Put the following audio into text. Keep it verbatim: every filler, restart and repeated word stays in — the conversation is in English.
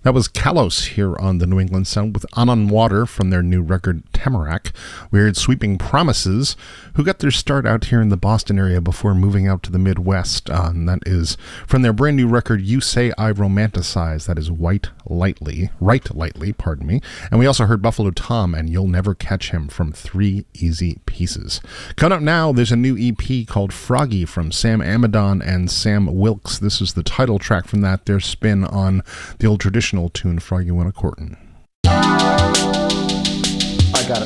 That was Kalos here on the New England Sound with On On Water from their new record Tamarack. We heard Sweeping Promises, who got their start out here in the Boston area before moving out to the Midwest. Uh, and that is from their brand new record You Say I Romanticize. That is White Lightly, Right Lightly, pardon me. And we also heard Buffalo Tom and You'll Never Catch Him from Three Easy Pieces. Coming up now, there's a new E P called Froggy from Sam Amidon and Sam Wilkes. This is the title track from that, their spin on the old traditional tune Froggy Went a Courtin'.